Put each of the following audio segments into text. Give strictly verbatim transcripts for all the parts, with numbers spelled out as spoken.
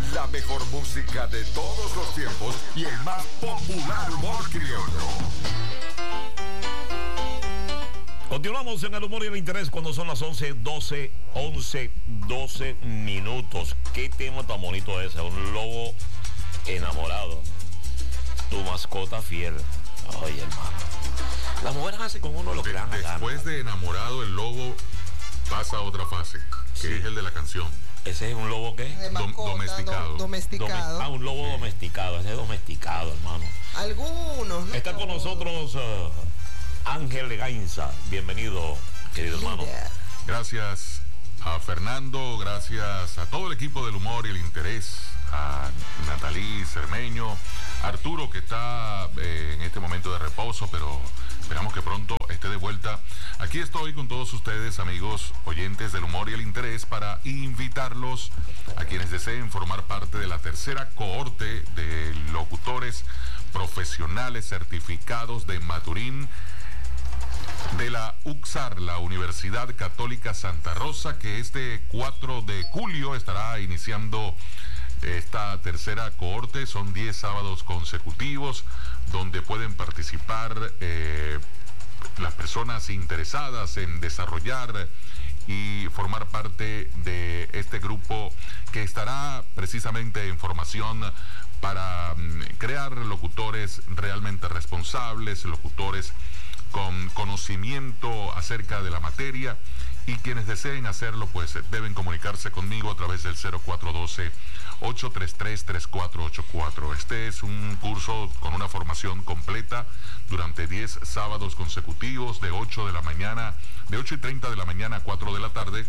La mejor música de todos los tiempos y el más popular humor criollo. Continuamos en el humor y el interés cuando son las once, doce, once, doce minutos. ¿Qué tema tan bonito es ese? Un lobo enamorado. Tu mascota fiel. Oye, hermano. Las mujeres hacen con uno lo que de, dan a gana. Después de enamorado, el lobo pasa a otra fase, que Sí. es el de la canción. ¿Ese es un lobo qué? De mascota, domesticado. do- domesticado. Domes- ah, un lobo domesticado. Ese es domesticado, hermano. Algunos, ¿no? Está con nosotros uh, Ángel Gainza. Bienvenido, querido hermano. Líder. Gracias a Fernando, gracias a todo el equipo del humor y el interés, a Natalí Cermeño, Arturo, que está eh, en este momento de reposo, pero esperamos que pronto esté de vuelta. Aquí estoy con todos ustedes, amigos oyentes del humor y el interés, para invitarlos a quienes deseen formar parte de la tercera cohorte de locutores profesionales certificados de Maturín de la U C S A R, la Universidad Católica Santa Rosa, que este cuatro de julio estará iniciando esta tercera cohorte. Son diez sábados consecutivos donde pueden participar eh, las personas interesadas en desarrollar y formar parte de este grupo que estará precisamente en formación para mm, crear locutores realmente responsables, locutores con conocimiento acerca de la materia, y quienes deseen hacerlo pues deben comunicarse conmigo a través del cero cuatro uno dos, ocho tres tres, tres cuatro ocho cuatro. Este es un curso con una formación completa durante diez sábados consecutivos de ocho de la mañana, de ocho y treinta de la mañana a cuatro de la tarde,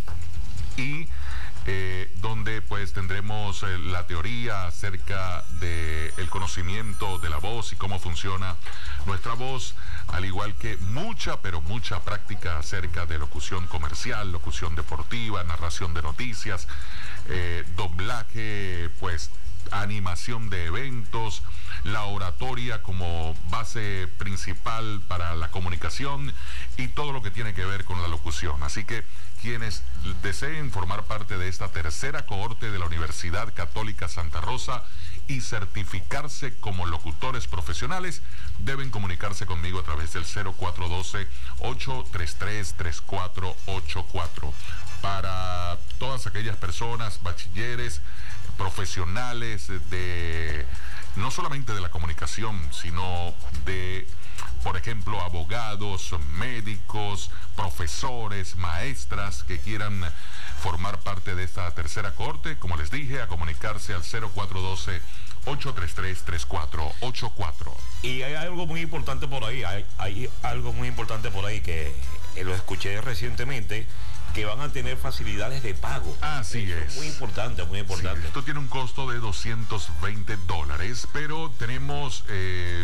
y eh, donde pues tendremos eh, la teoría acerca del conocimiento de la voz y cómo funciona nuestra voz, al igual que mucha, pero mucha práctica acerca de locución comercial, locución deportiva, narración de noticias, eh, doblaje, pues animación de eventos, la oratoria como base principal para la comunicación y todo lo que tiene que ver con la locución. Así que quienes deseen formar parte de esta tercera cohorte de la Universidad Católica Santa Rosa y certificarse como locutores profesionales, deben comunicarse conmigo a través del cero cuatro uno dos, ocho tres tres, tres cuatro ocho cuatro. Para todas aquellas personas, bachilleres, profesionales de no solamente de la comunicación, sino de, por ejemplo, abogados, médicos, profesores, maestras que quieran formar parte de esta tercera cohorte, como les dije, a comunicarse al cero cuatro uno dos, ocho tres tres, tres cuatro ocho cuatro. Y hay algo muy importante por ahí, hay, hay algo muy importante por ahí que eh, lo escuché recientemente, que van a tener facilidades de pago. Así Eso es. Muy importante, muy importante. Sí, esto tiene un costo de doscientos veinte dólares, pero tenemos eh,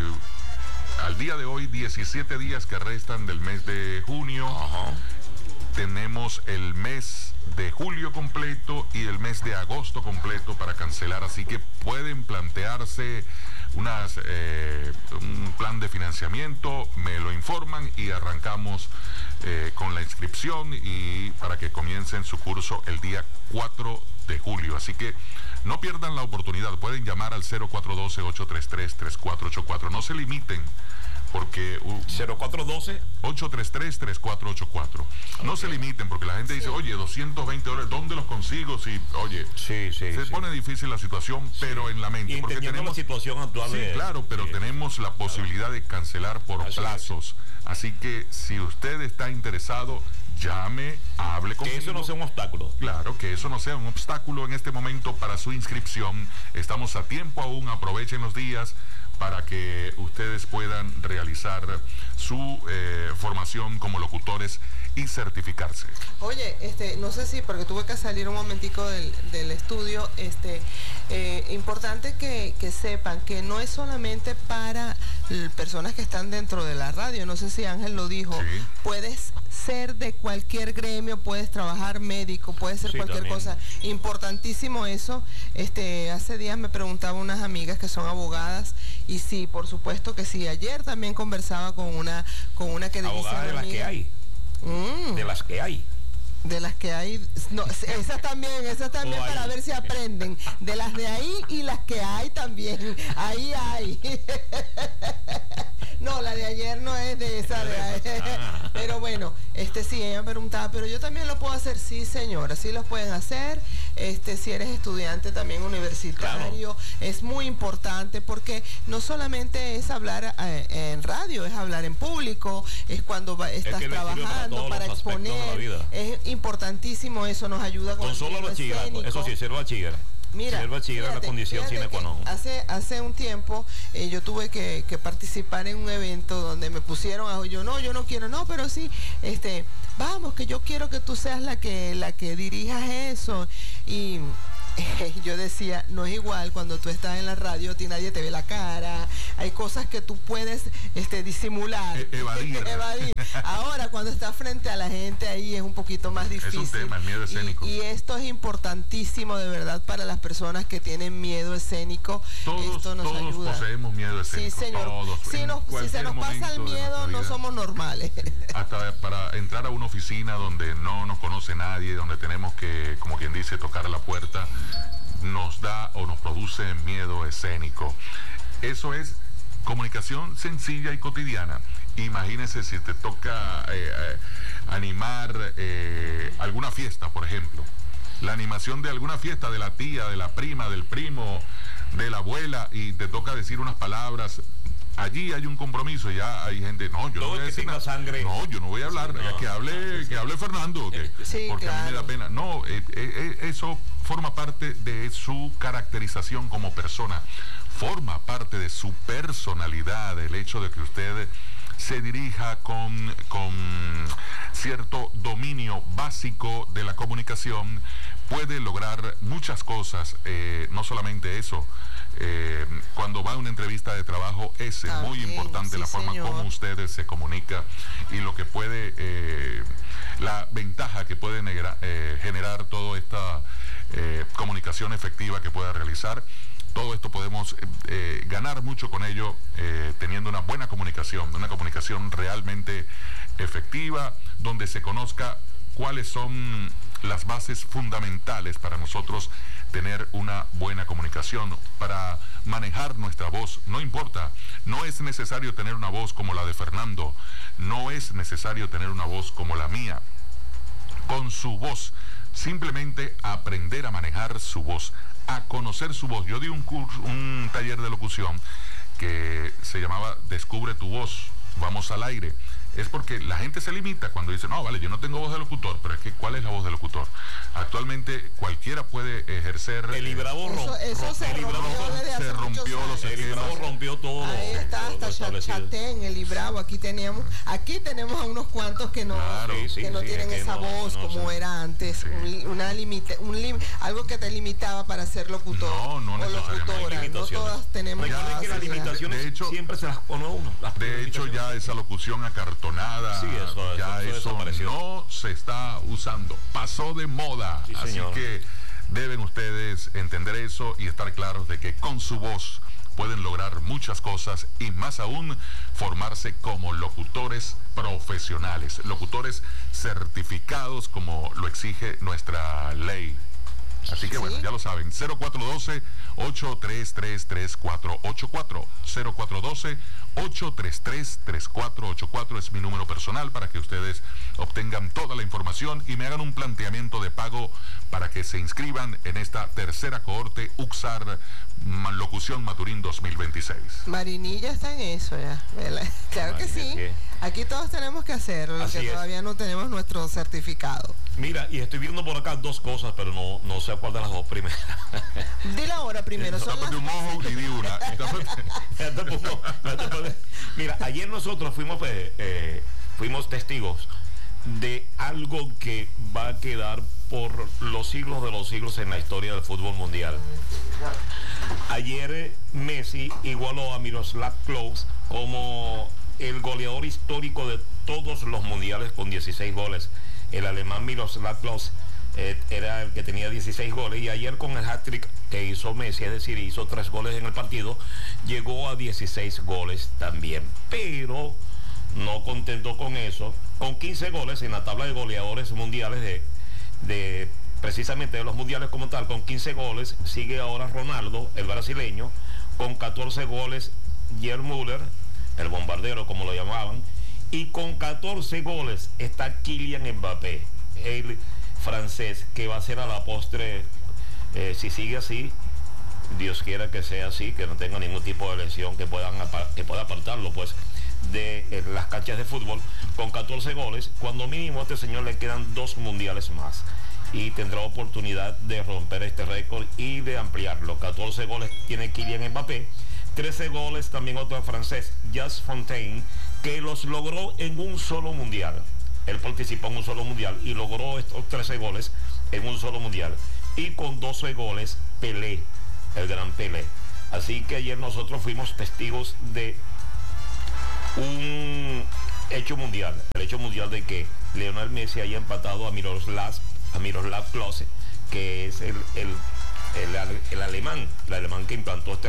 al día de hoy diecisiete días que restan del mes de junio. Ajá. Tenemos el mes de julio completo y el mes de agosto completo para cancelar, así que pueden plantearse unas, eh, un plan de financiamiento, me lo informan y arrancamos eh, con la inscripción y para que comiencen su curso el día cuatro de julio. Así que no pierdan la oportunidad, pueden llamar al cero cuatro uno dos, ocho tres tres, tres cuatro ocho cuatro, no se limiten, porque uh, cero cuatro uno dos, ocho tres tres, tres cuatro ocho cuatro. No Okay. se limiten, porque la gente dice, oye, doscientos veinte dólares, ¿dónde los consigo? Si, oye, Sí, sí, se sí. pone difícil la situación, pero en la mente. Y Porque entendiendo tenemos, la situación actual sí, de- claro, pero de- tenemos la posibilidad de cancelar por Así es. plazos. Así que si usted está interesado, llame, hable conmigo. Que eso no sea un obstáculo. Claro, que eso no sea un obstáculo en este momento para su inscripción. Estamos a tiempo aún, aprovechen los días para que ustedes puedan realizar su eh, formación como locutores y certificarse. Oye, este, no sé si, porque tuve que salir un momentico del, del estudio, este, eh, importante que, que sepan que no es solamente para l- personas que están dentro de la radio, no sé si Ángel lo dijo, Sí. puedes ser de cualquier gremio, puedes trabajar médico, puedes ser Sí, cualquier también. cosa, importantísimo eso. Este, hace días me preguntaban unas amigas que son abogadas, y sí, por supuesto que sí, ayer también conversaba con una, con una que dice Abogada de las que amiga. hay. Mm. De las que hay. De las que hay, no, esas también, esas también Oh, para ahí. ver si aprenden. De las de ahí y las que hay también. Ahí hay. No, la de ayer no es de esa de ahí. Pero bueno, este sí, ella me preguntaba, pero yo también lo puedo hacer. Sí, señora, sí lo pueden hacer. Este, si eres estudiante también universitario, claro. Es muy importante porque no solamente es hablar eh, en radio, es hablar en público, es cuando va, estás es trabajando para, para exponer. Es importantísimo eso, nos ayuda con, con solo bachillerato, eso sí, ser bachiller. Mira, ser bachiller es la condición sine qua non. Hace, hace un tiempo eh, yo tuve que, que participar en un evento donde me pusieron a yo no, yo no quiero, no, pero sí, este, vamos, que yo quiero que tú seas la que, la que dirijas eso. Y eh, yo decía, no es igual cuando tú estás en la radio, a ti nadie te ve la cara, hay cosas que tú puedes este, disimular, e evadir. evadir. Ahora cuando estás frente a la gente ahí es un poquito más difícil. Es un tema, el miedo escénico. Y, y esto es importantísimo de verdad para las personas que tienen miedo escénico. Todos, esto nos todos ayuda. poseemos miedo escénico. Sí, señor. Todos, si, nos, si se nos pasa el miedo, no somos normales. Hasta para entrar a una oficina donde no nos conoce nadie, donde tenemos que, como quien dice, tocar la puerta, nos da o nos produce miedo escénico. Eso es comunicación sencilla y cotidiana. Imagínese si te toca eh, eh, animar eh, alguna fiesta, por ejemplo. La animación de alguna fiesta de la tía, de la prima, del primo, de la abuela, y te toca decir unas palabras. Allí hay un compromiso, ya hay gente, no, yo no voy a decir nada. Sangre. No, yo no voy a hablar, sí, no, que hable, sí, sí. que hable Fernando, que, sí, porque claro. A mí me da pena. No, eh, eh, eso forma parte de su caracterización como persona, forma parte de su personalidad, el hecho de que usted se dirija con, con cierto dominio básico de la comunicación, puede lograr muchas cosas, eh, no solamente eso. Eh, cuando va a una entrevista de trabajo es ah, muy importante sí, la forma señor. como usted se comunica y lo que puede, eh, la ventaja que puede negra, eh, generar toda esta eh, comunicación efectiva que pueda realizar. Todo esto podemos eh, ganar mucho con ello eh, teniendo una buena comunicación, una comunicación realmente efectiva, donde se conozca cuáles son las bases fundamentales para nosotros tener una buena comunicación, para manejar nuestra voz. No importa, no es necesario tener una voz como la de Fernando, no es necesario tener una voz como la mía. Con su voz, simplemente aprender a manejar su voz, a conocer su voz. Yo di un curso, un taller de locución que se llamaba Descubre tu voz, vamos al aire. Es porque la gente se limita cuando dice, no, vale, yo no tengo voz de locutor, pero es que, ¿cuál es la voz de locutor? Actualmente cualquiera puede ejercer... El Ibravo rompió. Eso, eso se el rompió desde hace se rompió los El Ibravo rompió todo. Ahí está, hasta Chatén, el Ibravo, aquí teníamos, aquí tenemos a unos cuantos que no, claro. que sí, no sí, tienen que esa no, voz no, como sí. era antes, Sí. un, una limita, un lim, algo que te limitaba para ser locutor No, no o locutora. No todas tenemos ya, esa que las limitaciones de hecho, siempre se las pone uno. Las de hecho, ya esa locución acartonada, sí, eso, ya eso, eso, eso no se está usando. Pasó de moda. Sí, así señor. que deben ustedes entender eso y estar claros de que con su voz pueden lograr muchas cosas y más aún formarse como locutores profesionales, locutores certificados como lo exige nuestra ley. Así que bueno, ya lo saben, cero cuatro uno dos, ocho tres tres, tres cuatro ocho cuatro, cero cuatro uno dos, ocho tres tres, tres cuatro ocho cuatro es mi número personal para que ustedes obtengan toda la información y me hagan un planteamiento de pago para que se inscriban en esta tercera cohorte U C S A R Locución Maturín dos mil veintiséis. Marinilla está en eso ya, ¿verdad? Claro que sí. Aquí todos tenemos que hacerlo, los que todavía no tenemos nuestro certificado. Mira, y estoy viendo por acá dos cosas, pero no, no sé cuál de las dos primeras. Di la hora primero. Son las... un ojo y di una. Mira, ayer nosotros fuimos, eh, eh, fuimos testigos de algo que va a quedar por los siglos de los siglos en la historia del fútbol mundial. Ayer Messi igualó a Miroslav Klose como el goleador histórico de todos los mundiales con dieciséis goles. El alemán Miroslav Klose eh, era el que tenía dieciséis goles y ayer con el hat-trick que hizo Messi, es decir, hizo tres goles en el partido, llegó a dieciséis goles también. Pero no contento con eso, con quince goles en la tabla de goleadores mundiales de de precisamente de los mundiales como tal, con quince goles. Sigue ahora Ronaldo, el brasileño, con catorce goles. Gerd Müller, el bombardero como lo llamaban, y con catorce goles está Kylian Mbappé, el francés, que va a ser a la postre, eh, si sigue así, Dios quiera que sea así, que no tenga ningún tipo de lesión que, puedan, que pueda apartarlo pues de eh, las canchas de fútbol, con catorce goles. Cuando mínimo a este señor le quedan dos mundiales más y tendrá oportunidad de romper este récord y de ampliarlo. catorce goles tiene Kylian Mbappé, trece goles también otro francés, Just Fontaine, que los logró en un solo mundial. Él participó en un solo mundial y logró estos trece goles en un solo mundial. Y con doce goles, Pelé, el gran Pelé. Así que ayer nosotros fuimos testigos de un hecho mundial. El hecho mundial de que Lionel Messi haya empatado a Miroslav, a Miroslav Klose, que es el, el, el, el alemán, el alemán que implantó este